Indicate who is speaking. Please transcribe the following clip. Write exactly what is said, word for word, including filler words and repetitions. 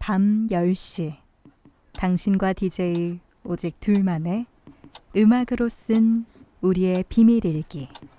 Speaker 1: 밤 열 시 당신과 디제이 오직 둘만의 음악으로 쓴 우리의 비밀일기.